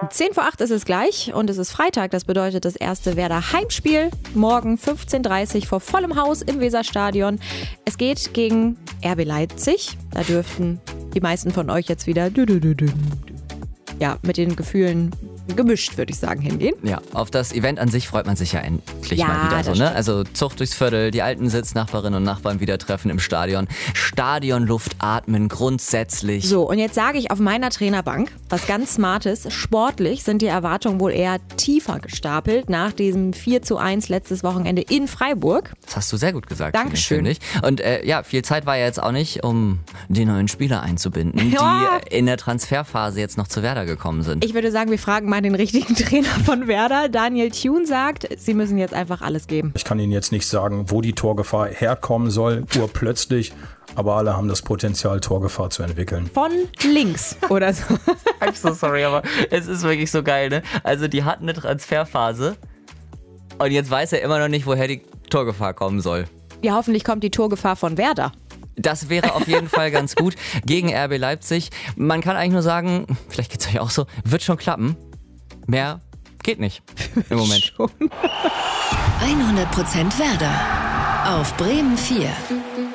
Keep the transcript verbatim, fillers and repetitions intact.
zehn vor acht ist es gleich und es ist Freitag. Das bedeutet das erste Werder Heimspiel. Morgen fünfzehn Uhr dreißig vor vollem Haus im Weserstadion. Es geht gegen R B Leipzig. Da dürften die meisten von euch jetzt wieder ja, mit den Gefühlen gemischt, würde ich sagen, hingehen. Ja, auf das Event an sich freut man sich ja endlich Ja, mal wieder das so, ne? stimmt. Also Zucht durchs Viertel, die alten Sitznachbarinnen und Nachbarn wieder treffen im Stadion, Stadionluft atmen grundsätzlich. So, und jetzt sage ich auf meiner Trainerbank was ganz Smartes. Sportlich sind die Erwartungen wohl eher tiefer gestapelt nach diesem vier zu eins letztes Wochenende in Freiburg. Das hast du sehr gut gesagt. Dankeschön. Finde ich. Und äh, ja, viel Zeit war ja jetzt auch nicht, um die neuen Spieler einzubinden, Ja. die in der Transferphase jetzt noch zu Werder gekommen sind. Ich würde sagen, wir fragen mal den richtigen Trainer von Werder. Daniel Thune sagt, sie müssen jetzt einfach alles geben. Ich kann Ihnen jetzt nicht sagen, wo die Torgefahr herkommen soll, urplötzlich, aber alle haben das Potenzial, Torgefahr zu entwickeln. Von links oder so. I'm so sorry, aber es ist wirklich so geil, ne? Also die hatten eine Transferphase und jetzt weiß er immer noch nicht, woher die Torgefahr kommen soll. Ja, hoffentlich kommt die Torgefahr von Werder. Das wäre auf jeden Fall ganz gut gegen R B Leipzig. Man kann eigentlich nur sagen, vielleicht geht's euch auch so, wird schon klappen. Mehr geht nicht im Moment. Schon. hundert Prozent Werder auf Bremen vier.